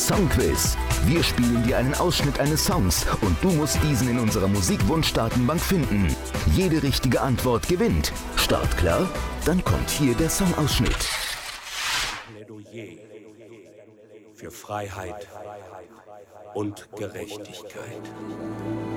Songquiz. Wir spielen dir einen Ausschnitt eines Songs und du musst diesen in unserer Musikwunsch-Datenbank finden. Jede richtige Antwort gewinnt. Start klar? Dann kommt hier der Songausschnitt. Plädoyer für Freiheit und Gerechtigkeit.